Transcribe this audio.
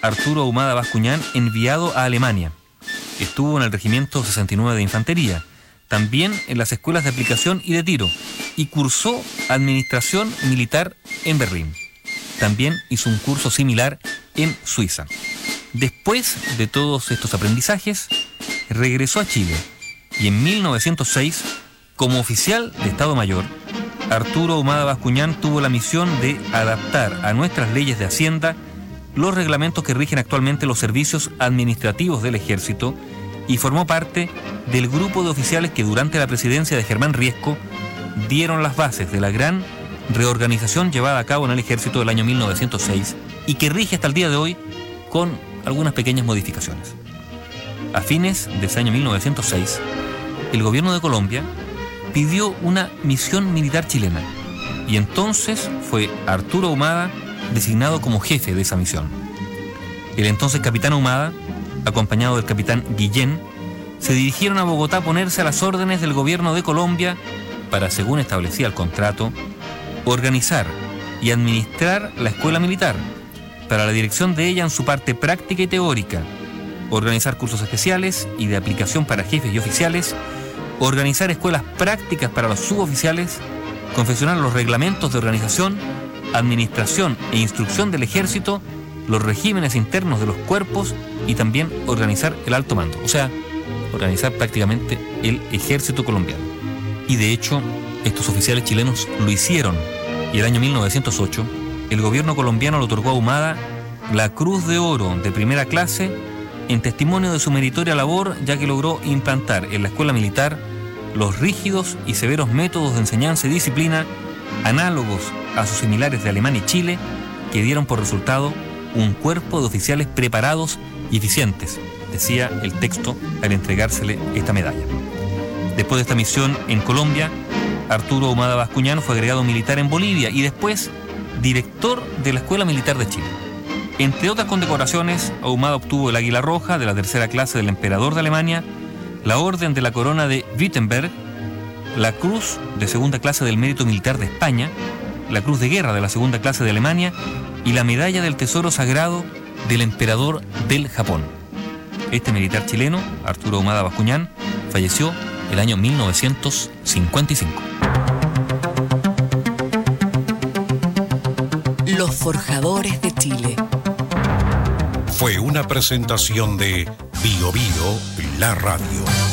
Arturo Ahumada Bascuñán, enviado a Alemania. Estuvo en el Regimiento 69 de Infantería, también en las escuelas de aplicación y de tiro, y cursó administración militar en Berlín. También hizo un curso similar en Suiza. Después de todos estos aprendizajes, regresó a Chile y en 1906, como oficial de Estado Mayor, Arturo Ahumada Bascuñán tuvo la misión de adaptar a nuestras leyes de Hacienda los reglamentos que rigen actualmente los servicios administrativos del Ejército y formó parte del grupo de oficiales que durante la presidencia de Germán Riesco dieron las bases de la gran reorganización llevada a cabo en el Ejército del año 1906 y que rige hasta el día de hoy con algunas pequeñas modificaciones. A fines de ese año 1906, el gobierno de Colombia pidió una misión militar chilena y entonces fue Arturo Ahumada designado como jefe de esa misión. El entonces capitán Ahumada, acompañado del capitán Guillén, se dirigieron a Bogotá a ponerse a las órdenes del gobierno de Colombia para, según establecía el contrato, organizar y administrar la escuela militar, para la dirección de ella en su parte práctica y teórica, organizar cursos especiales y de aplicación para jefes y oficiales, organizar escuelas prácticas para los suboficiales, confeccionar los reglamentos de organización, administración e instrucción del ejército, los regímenes internos de los cuerpos y también organizar el alto mando, o sea, organizar prácticamente el ejército colombiano. Y de hecho, estos oficiales chilenos lo hicieron y el año 1908 el gobierno colombiano le otorgó a Ahumada la Cruz de Oro de primera clase en testimonio de su meritoria labor, ya que logró implantar en la escuela militar los rígidos y severos métodos de enseñanza y disciplina análogos a sus similares de Alemania y Chile, que dieron por resultado un cuerpo de oficiales preparados y eficientes, decía el texto al entregársele esta medalla. Después de esta misión en Colombia, Arturo Ahumada Bascuñán fue agregado militar en Bolivia y después director de la Escuela Militar de Chile. Entre otras condecoraciones, Ahumada obtuvo el Águila Roja de la tercera clase del Emperador de Alemania, la Orden de la Corona de Wittenberg, la Cruz de segunda clase del Mérito Militar de España, la Cruz de Guerra de la segunda clase de Alemania y la Medalla del Tesoro Sagrado del Emperador del Japón. Este militar chileno, Arturo Ahumada Bascuñán, falleció el año 1955. Los Forjadores de Chile. Fue una presentación de Bio Bio, la radio.